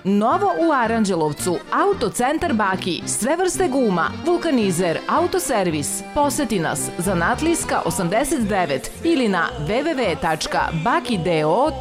Novo u Aranđelovcu, Autocentar Baki, sve vrste guma, vulkanizer, autoservis. Poseti nas, Zanatlijska 89 ili na www.bakidoo.com.